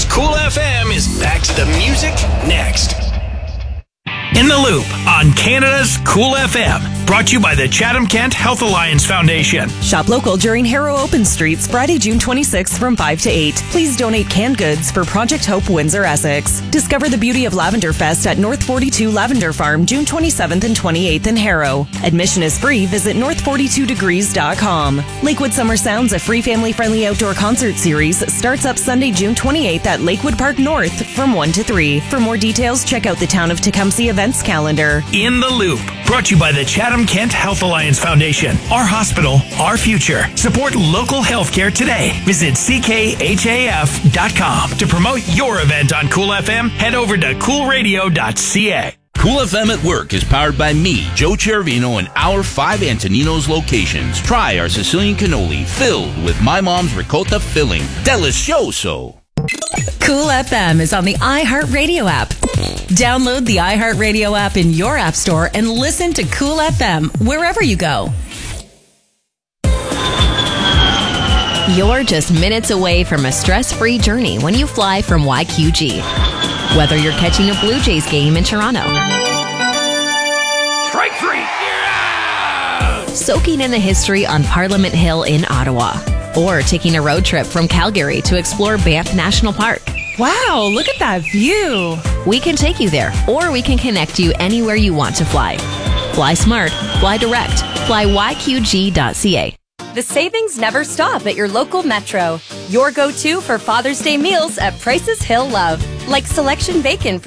Because Cool FM is back to the music next. In the Loop on Canada's Cool FM. Brought to you by the Chatham-Kent Health Alliance Foundation. Shop local during Harrow Open Streets, Friday, June 26th from 5 to 8. Please donate canned goods for Project Hope Windsor, Essex. Discover the beauty of Lavender Fest at North 42 Lavender Farm, June 27th and 28th in Harrow. Admission is free. Visit north42degrees.com. Lakewood Summer Sounds, a free family-friendly outdoor concert series, starts up Sunday, June 28th at Lakewood Park North from 1 to 3. For more details, check out the Town of Tecumseh events calendar. In the Loop. Brought to you by the Chatham-Kent Health Alliance Foundation. Our hospital, our future. Support local healthcare today. Visit ckhaf.com. To promote your event on Cool FM, head over to coolradio.ca. Cool FM at Work is powered by me, Joe Chervino, and our 5 Antoninos locations. Try our Sicilian cannoli filled with my mom's ricotta filling. Delicioso. Cool FM is on the iHeartRadio app. Download the iHeartRadio app in your app store and listen to Cool FM wherever you go. You're just minutes away from a stress-free journey when you fly from YQG. Whether you're catching a Blue Jays game in Toronto, Strike 3. Yeah! soaking in the history on Parliament Hill in Ottawa, or taking a road trip from Calgary to explore Banff National Park. Wow, look at that view. We can take you there, or we can connect you anywhere you want to fly. Fly smart, fly direct, fly YQG.ca. The savings never stop at your local Metro. Your go-to for Father's Day meals at Prices Hill Love. Like selection bacon for